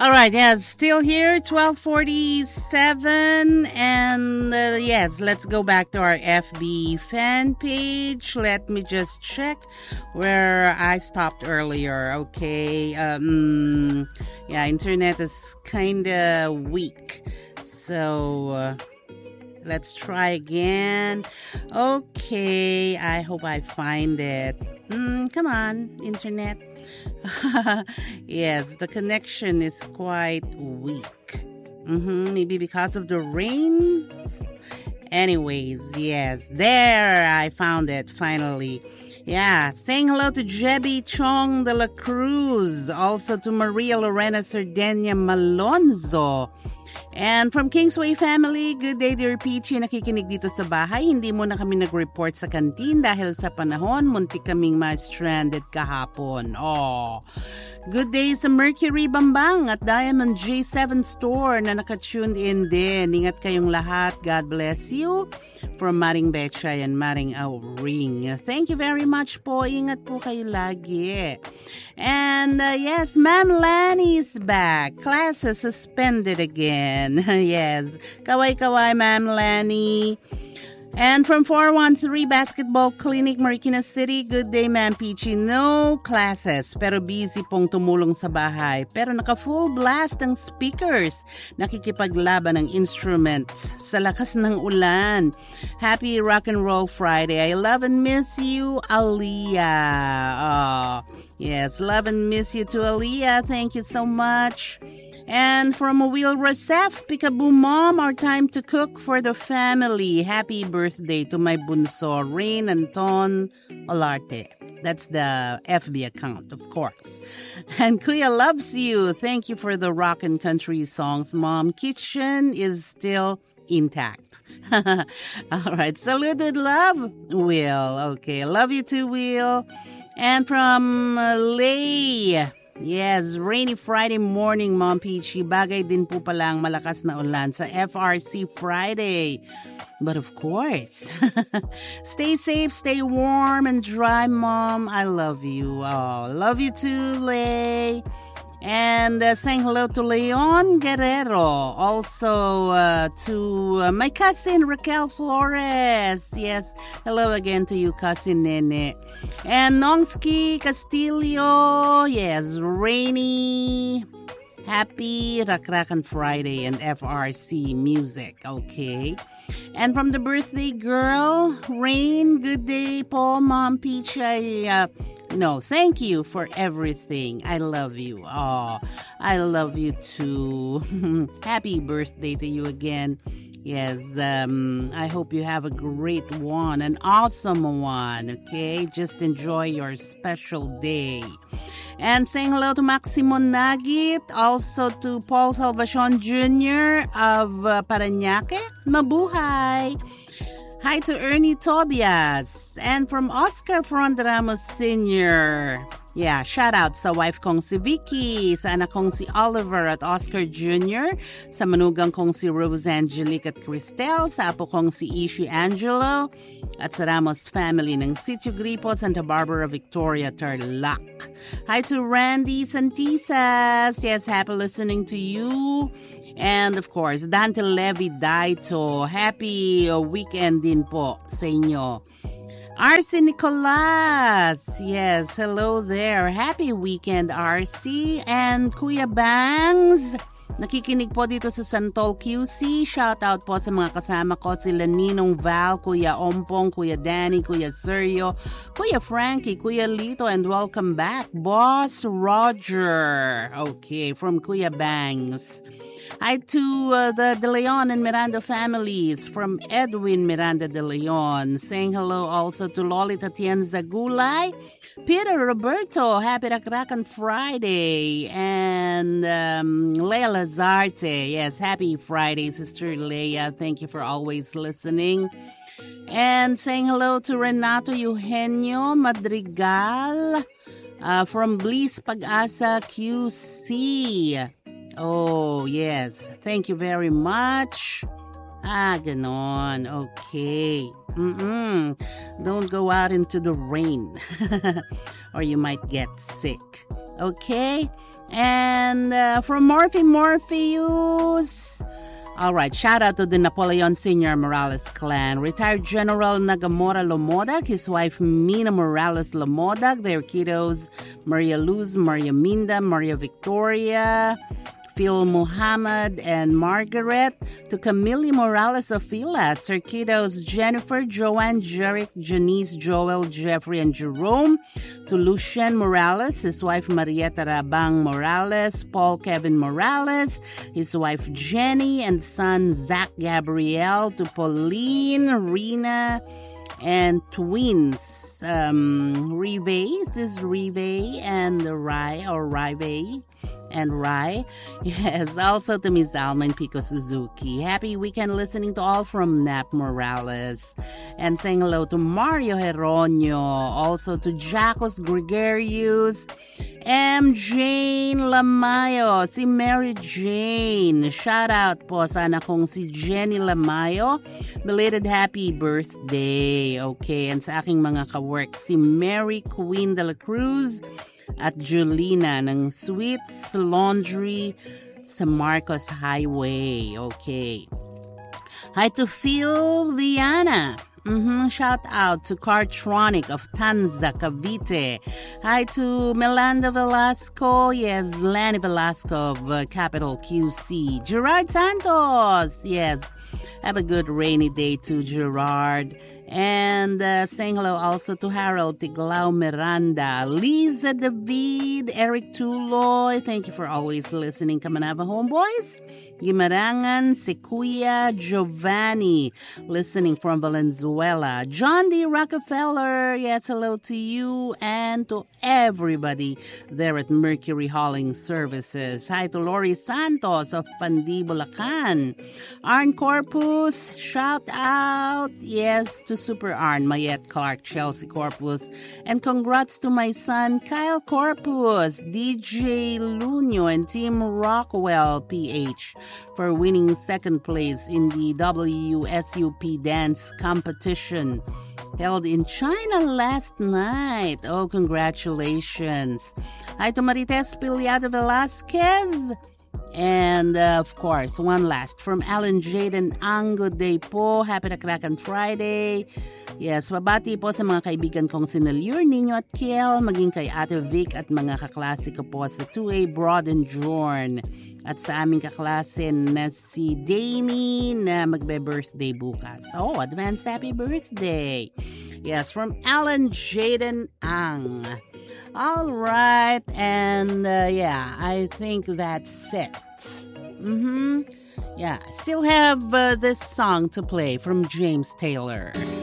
All right, yes, still here, 12:47, and yes, let's go back to our FB fan page. Let me just check where I stopped earlier. Okay, yeah, internet is kind of weak, so let's try again. Okay, I hope I find it. Come on, internet. Yes, the connection is quite weak. Maybe because of the rain. Anyways, yes, there, I found it finally. Yeah, saying hello to Jebby Chong de la Cruz, also to Maria Lorena Sardenia Malonzo. And from Kingsway family, good day dear Peachy, nakikinig dito sa bahay. Hindi mo na kami nag-report sa kantin dahil sa panahon, muntik kaming ma-stranded kahapon. Oh. Good day sa Mercury Bambang at Diamond J7 Store na naka-tuned in din. Ingat kayong lahat. God bless you. From Maring Betchay and Maring Auring. Thank you very much po. Ingat po kayo lagi. And yes, Ma'am Lanny is back. Class is suspended again. Yes. Kaway-kaway, Ma'am Lanny. And from 413 Basketball Clinic, Marikina City, good day, Ma'am Peachy. No classes, pero busy pong tumulong sa bahay. Pero naka-full blast ang speakers. Nakikipaglaban ng instruments sa lakas ng ulan. Happy Rock and Roll Friday. I love and miss you, Aliyah. Oh, yes, love and miss you to Aliyah. Thank you so much. And from Will Rasef, Peekaboo Mom, our time to cook for the family. Happy birthday to my bunso, Rain Anton Olarte. That's the FB account, of course. And Kuya loves you. Thank you for the rock and country songs, Mom. Kitchen is still intact. All right. Salute with love, Will. Okay. Love you too, Will. And from Lay. Yes, rainy Friday morning, Mom Peachy. Bagay din po pala ang malakas na ulan sa FRC Friday. But of course, stay safe, stay warm and dry, Mom. I love you. Oh, love you too, Lay. And saying hello to Leon Guerrero. Also to my cousin Raquel Flores. Yes, hello again to you, cousin Nene. And Nongski Castillo. Yes, rainy, happy Rakrakan Friday and FRC music. Okay. And from the birthday girl, Rain, good day po, Mom Peach. No, thank you for everything. I love you. Oh, I love you too. Happy birthday to you again. Yes, I hope you have a great one, an awesome one, okay? Just enjoy your special day. And saying hello to Maximo Nagit, also to Paul Salvacion Jr. of Parañaque. Mabuhay! Hi to Ernie Tobias. And from Oscar Fronderamos Sr. Yeah, shout out sa wife kong si Vicky, sa anak kong si Oliver at Oscar Jr., sa manugang kong si Rose Angelique at Cristel, sa apo kong si Ishi Angelo, at sa Ramos family ng Sitio Gripo, Santa Barbara, Victoria, Tarlac. Hi to Randy Santisas. Yes, happy listening to you. And of course, Dante Levi Daito. Happy weekend din po sa inyo. RC Nicolas. Yes, hello there. Happy weekend, RC. And Kuya Bangs. Nakikinig po dito sa Santol QC. Shout out po sa mga kasama ko, sila Ninong Val, Kuya Ompong, Kuya Danny, Kuya Sergio, Kuya Frankie, Kuya Lito, and welcome back, Boss Roger. Okay, from Kuya Bangs. Hi to the De Leon and Miranda families from Edwin Miranda De Leon. Saying hello also to Lolita Tienza Gulay, Peter Roberto, happy Rakrakan Friday, and Leia Lazarte. Yes, happy Friday, Sister Leia. Thank you for always listening. And saying hello to Renato Eugenio Madrigal from Bliss Pag-asa QC. Oh, yes. Thank you very much. Ganon. Okay. Don't go out into the rain or you might get sick. Okay? And from Morpheus. All right, shout out to the Napoleon Sr. Morales clan. Retired General Nagamora Lomodag, his wife Mina Morales Lomodag, their kiddos Maria Luz, Maria Minda, Maria Victoria, Phil Muhammad, and Margaret. To Camille Morales Ofilas, her kiddos Jennifer, Joanne, Jerick, Janice, Joel, Jeffrey, and Jerome. To Lucien Morales, his wife Marieta Rabang Morales, Paul Kevin Morales, his wife Jenny, and son Zach Gabriel. To Pauline, Rena, and twins Rive, is this Rive and Rai, or Rive and Rai? Yes, also to Miss Alma and Pico Suzuki. Happy weekend listening to all from Nap Morales. And saying hello to Mario Heronio, also to Jacos Gregarius, M. Jane Lamayo, si Mary Jane. Shout out po sa anak kong si Jenny Lamayo. Belated happy birthday. Okay, and sa aking mga kawork, si Mary Queen de la Cruz at Julina ng Sweets Laundry sa Marcos Highway. Okay. Hi to Phil Viana. Shout out to Cartronic of Tanza, Cavite. Hi to Melanda Velasco. Yes, Lani Velasco of Capital QC. Gerard Santos. Yes. Have a good rainy day to Gerard. And saying hello also to Harold Tiglao Miranda, Lisa David, Eric Tuloy. Thank you for always listening. Kamanava homeboys. Gimarangan, Sequia, Giovanni, listening from Valenzuela. John D. Rockefeller, yes, hello to you and to everybody there at Mercury Hauling Services. Hi to Lori Santos of Pandibulacan. Arn Corpus, shout out, yes, to Super Arn, Mayette Clark, Chelsea Corpus. And congrats to my son, Kyle Corpus, DJ Luño, and Team Rockwell, PH, for winning second place in the WSUP dance competition held in China last night. Oh, congratulations. Hi to Marites Piliado Velasquez. And, of course, one last from Alan Jaden Ang. Good day po. Happy Nakrakan Friday. Yes, babati po sa mga kaibigan kong sinalure ninyo at Kiel, maging kay Ate Vic at mga kaklase ko po sa 2A Broad and Jorn. At sa aming kaklase na si Damie na magbe-birthday bukas. Oh, advance happy birthday. Yes, from Alan Jaden Ang. All right, and yeah, I think that's it. Yeah, still have this song to play from James Taylor.